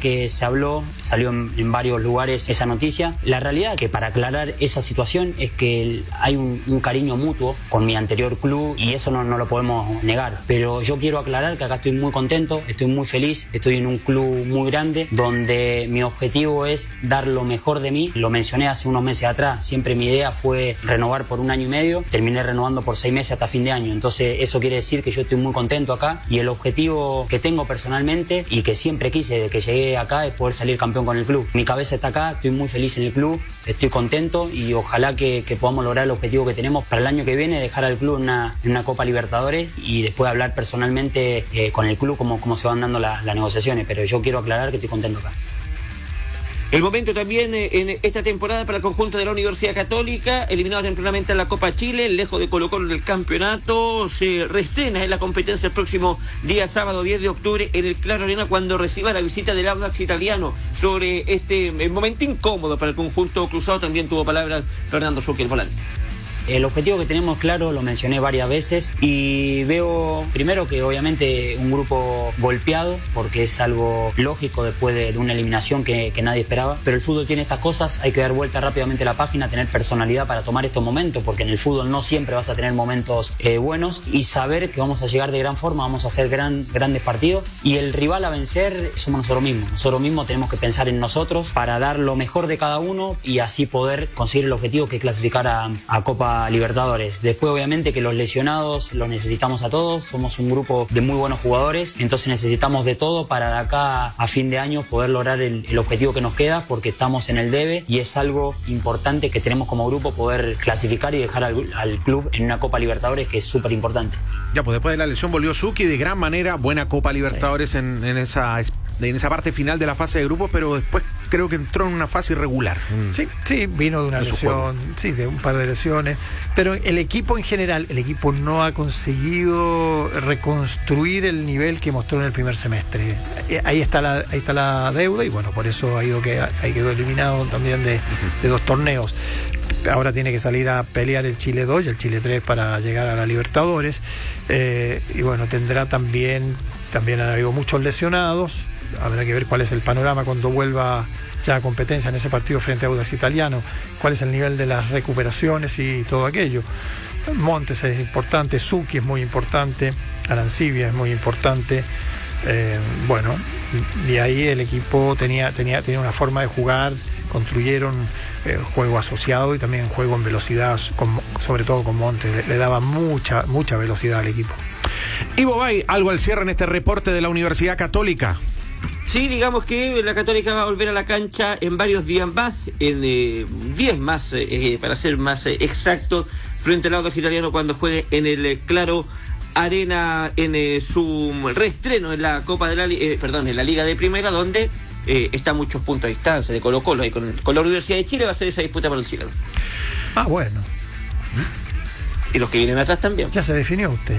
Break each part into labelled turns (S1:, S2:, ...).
S1: que se habló, salió en varios lugares esa noticia. La realidad es que para aclarar esa situación es que hay un cariño mutuo con mi anterior club y eso no lo podemos negar. Pero yo quiero aclarar que acá estoy muy contento, estoy muy feliz, estoy en un club muy grande donde mi objetivo es dar lo mejor de mí. Lo mencioné hace unos meses atrás, siempre mi idea fue renovar por 1 año y medio, terminé renovando por 6 meses hasta fin de año. Entonces eso quiere decir que yo estoy muy contento acá y el objetivo que tengo personalmente y que siempre quise desde que llegué acá es poder salir campeón con el club. Mi cabeza está acá, estoy muy feliz en el club, estoy contento y ojalá que podamos lograr el objetivo que tenemos para el año que viene, dejar al club en una Copa Libertadores y después hablar personalmente con el club cómo se van dando las negociaciones, pero yo quiero aclarar que estoy contento acá.
S2: El momento también en esta temporada para el conjunto de la Universidad Católica, eliminado tempranamente en la Copa Chile, lejos de Colo-Colo del campeonato, se reestrena en la competencia el próximo día sábado 10 de octubre en el Claro Arena cuando reciba la visita del Audax italiano. Sobre este momento incómodo para el conjunto cruzado también tuvo palabras Fernando Succhi, el volante.
S1: El objetivo que tenemos claro lo mencioné varias veces y veo primero que obviamente un grupo golpeado porque es algo lógico después de una eliminación que nadie esperaba, pero el fútbol tiene estas cosas, hay que dar vuelta rápidamente a la página, tener personalidad para tomar estos momentos porque en el fútbol no siempre vas a tener momentos buenos y saber que vamos a llegar de gran forma, vamos a hacer grandes partidos y el rival a vencer somos nosotros mismos tenemos que pensar en nosotros para dar lo mejor de cada uno y así poder conseguir el objetivo que es clasificar a Copa Libertadores. Después obviamente que los lesionados los necesitamos a todos, somos un grupo de muy buenos jugadores, entonces necesitamos de todo para de acá a fin de año poder lograr el objetivo que nos queda porque estamos en el debe y es algo importante que tenemos como grupo poder clasificar y dejar al club en una Copa Libertadores que es súper importante.
S3: Ya, pues después de la lesión volvió Succhi de gran manera, buena Copa Libertadores en esa parte final de la fase de grupos, pero después creo que entró en una fase irregular.
S4: Sí, vino de una lesión, de un par de lesiones, pero el equipo en general, el equipo no ha conseguido reconstruir el nivel que mostró en el primer semestre. Ahí está la deuda y bueno, por eso quedó eliminado también de 2 torneos. Ahora tiene que salir a pelear el Chile 2 y el Chile 3 para llegar a la Libertadores. Y bueno, también han habido muchos lesionados. Habrá que ver cuál es el panorama cuando vuelva ya a competencia en ese partido frente a Audax Italiano, cuál es el nivel de las recuperaciones y todo aquello. Montes es importante, Succhi es muy importante, Arancibia es muy importante. Bueno, y ahí el equipo tenía una forma de jugar, construyeron juego asociado y también juego en velocidad, sobre todo con Montes, le daba mucha velocidad al equipo.
S3: Ivo Bay, algo al cierre en este reporte de la Universidad Católica.
S2: Sí, digamos que la Católica va a volver a la cancha en varios días más, en 10 más, para ser más exacto, frente al Audax Italiano cuando juegue en el Claro Arena en su reestreno en la Copa de en la Liga de Primera, donde está a muchos puntos de distancia de Colo-Colo, y con la Universidad de Chile va a ser esa disputa para el chileno.
S4: Bueno.
S2: Y los que vienen atrás también.
S4: Ya se definió usted,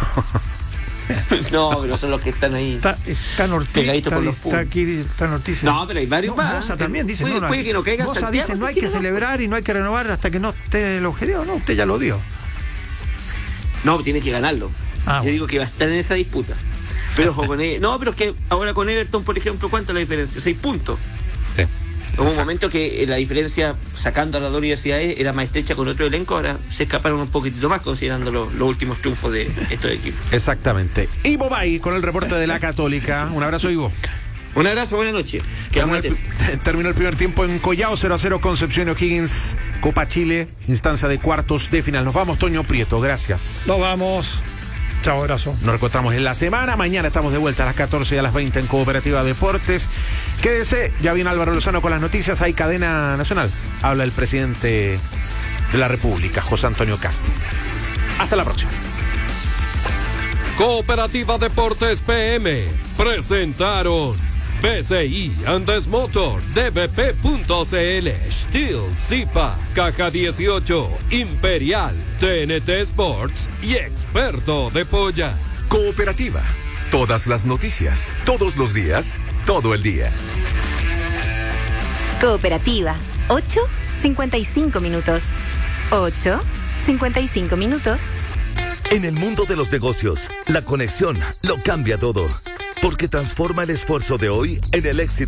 S2: No, pero son los que están ahí. Pegaditos por los puntos.
S4: Está noticia.
S2: No, pero hay varios más.
S4: Moza también dice.
S2: Puede que no caiga.
S4: Moza dice no hay que celebrar y no hay que renovar hasta que no esté el objetivo. No, usted ya lo dio.
S2: No, tiene que ganarlo. Yo digo que va a estar en esa disputa. Pero ojo con no, pero es que ahora con Everton, por ejemplo, ¿cuánto es la diferencia? 6 puntos. Sí. Hubo un momento que la diferencia, sacando a las 2 universidades, era más estrecha con otro elenco. Ahora se escaparon un poquitito más considerando los últimos triunfos de estos equipos.
S3: Exactamente. Ivo Bay con el reporte de la Católica. Un abrazo, Ivo.
S2: Un abrazo, buenas noches.
S3: Terminó el primer tiempo en Collao, 0-0 Concepción y O'Higgins, Copa Chile, instancia de cuartos de final. Nos vamos, Toño Prieto, gracias.
S4: Nos vamos. Chao, abrazo.
S3: Nos encontramos en la semana. Mañana estamos de vuelta a las 14 y a las 20 en Cooperativa Deportes. Quédese, ya viene Álvaro Lozano con las noticias. Hay cadena nacional. Habla el presidente de la República, José Antonio Casti. Hasta la próxima.
S5: Cooperativa Deportes PM presentaron BCI Andes Motor, dvp.cl, Steel, Zipa, Caja 18, Imperial, TNT Sports y Experto de Polla.
S6: Cooperativa. Todas las noticias, todos los días, todo el día.
S7: Cooperativa. 8:55 minutos. 8:55 minutos.
S8: En el mundo de los negocios, la conexión lo cambia todo. Porque transforma el esfuerzo de hoy en el éxito